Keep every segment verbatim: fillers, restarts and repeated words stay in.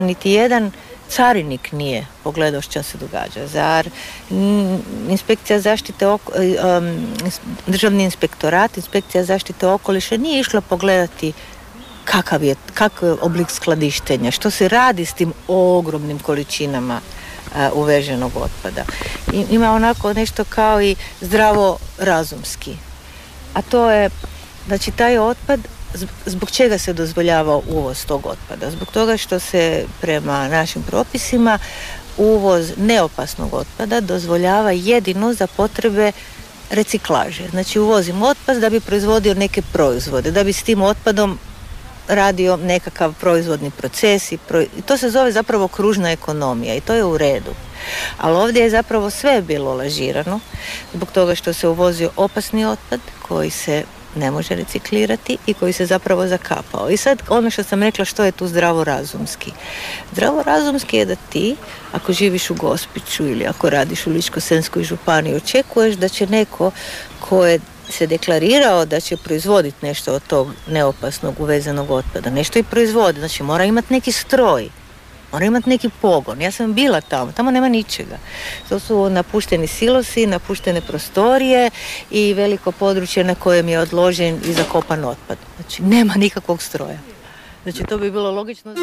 Niti jedan carinik nije pogledao što se događa. Zar inspekcija zaštite oko, um, državni inspektorat, inspekcija zaštite okoliša nije išla pogledati kakav je, kakav je oblik skladištenja, što se radi s tim ogromnim količinama uh, uveženog otpada. I, ima onako nešto kao i zdravo razumski. A to je, znači taj otpad, zbog čega se dozvoljava uvoz tog otpada? Zbog toga što se prema našim propisima uvoz neopasnog otpada dozvoljava jedino za potrebe reciklaže. Znači uvozimo otpad da bi proizvodio neke proizvode, da bi s tim otpadom radio nekakav proizvodni proces i pro... to se zove zapravo kružna ekonomija i to je u redu. Ali ovdje je zapravo sve bilo lažirano zbog toga što se uvozio opasni otpad koji se ne može reciklirati i koji se zapravo zakapao. I sad ono što sam rekla, što je tu zdravorazumski? Zdravorazumski je da ti, ako živiš u Gospiću ili ako radiš u Ličko-senjskoj županiji, očekuješ da će neko ko je se deklarirao da će proizvoditi nešto od tog neopasnog uvezenog otpada, nešto i proizvodi, znači mora imati neki stroj, mora imati neki pogon. Ja sam bila tamo, tamo nema ničega. To su napušteni silosi, napuštene prostorije i veliko područje na kojem je odložen i zakopan otpad. Znači nema nikakvog stroja. Znači to bi bilo logično.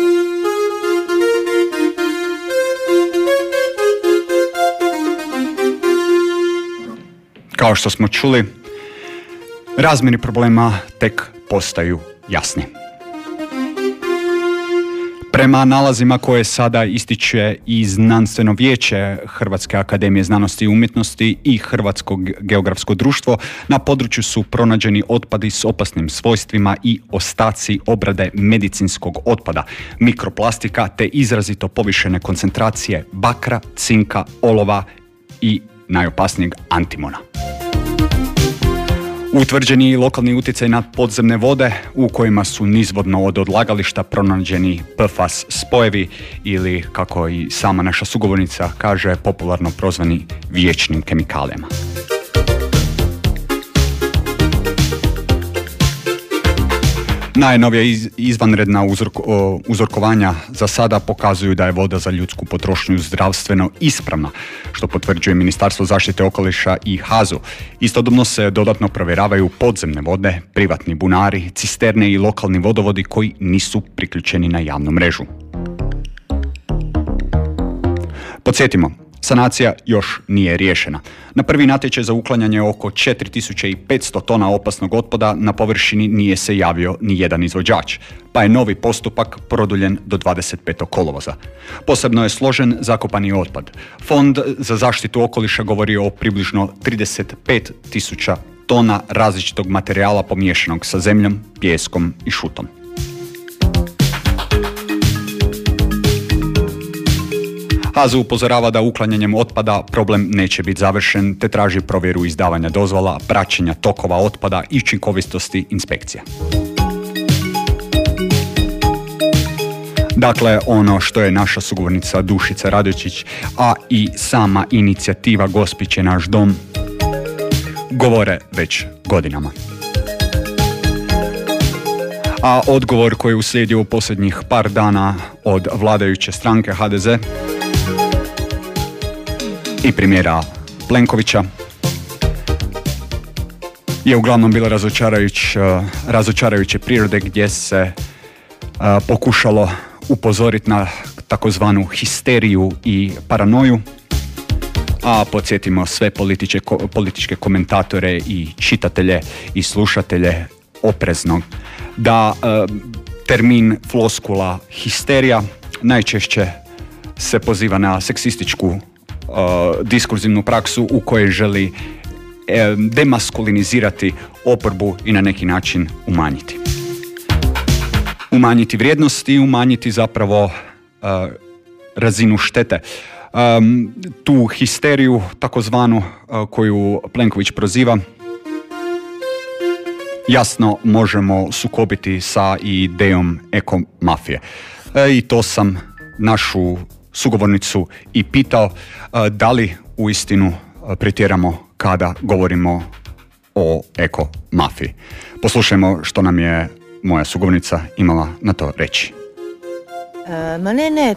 Kao što smo čuli, razmjeri problema tek postaju jasni. Prema nalazima koje sada ističe i Znanstveno vijeće Hrvatske akademije znanosti i umjetnosti i Hrvatsko geografsko društvo, na području su pronađeni otpadi s opasnim svojstvima i ostaci obrade medicinskog otpada, mikroplastika te izrazito povišene koncentracije bakra, cinka, olova i najopasnijeg antimona. Utvrđeni lokalni utjecaj na podzemne vode u kojima su nizvodno od odlagališta pronađeni P F A S spojevi ili, kako i sama naša sugovornica kaže, popularno prozvani vječnim kemikalijama. Najnovija iz, izvanredna uzorko, uzorkovanja za sada pokazuju da je voda za ljudsku potrošnju zdravstveno ispravna, što potvrđuje Ministarstvo zaštite okoliša i H A Z U. Istodobno se dodatno provjeravaju podzemne vode, privatni bunari, cisterne i lokalni vodovodi koji nisu priključeni na javnu mrežu. Podsjetimo, sanacija još nije riješena. Na prvi natječaj za uklanjanje oko četiri tisuće petsto tona opasnog otpada na površini nije se javio ni jedan izvođač, pa je novi postupak produljen do dvadeset petog kolovoza. Posebno je složen zakopani otpad. Fond za zaštitu okoliša govori o približno trideset pet tisuća tona različitog materijala pomiješanog sa zemljom, pijeskom i šutom. H A Z U upozorava da uklanjanjem otpada problem neće biti završen, te traži provjeru izdavanja dozvola, praćenja tokova otpada i učinkovitosti inspekcija. Dakle, ono što je naša sugovornica Dušica Radojčić, a i sama inicijativa Gospić je naš dom, govore već godinama. A odgovor koji je uslijedio u posljednjih par dana od vladajuće stranke H D Z i premijera Plenkovića je uglavnom bilo razočarajuć, razočarajuće prirode, gdje se uh, pokušalo upozoriti na takozvanu histeriju i paranoju, a podsjetimo sve političke, političke komentatore i čitatelje i slušatelje oprezno da uh, termin floskula histerija najčešće se poziva na seksističku Uh, diskurzivnu praksu u kojoj želi eh, demaskulinizirati oporbu i na neki način umanjiti. Umanjiti vrijednost i umanjiti zapravo uh, razinu štete. Um, tu histeriju, takozvanu, uh, koju Plenković proziva, jasno možemo sukobiti sa idejom ekomafije. E, I to sam našu sugovornicu i pitao da li uistinu pretjeramo kada govorimo o ma ne, ne,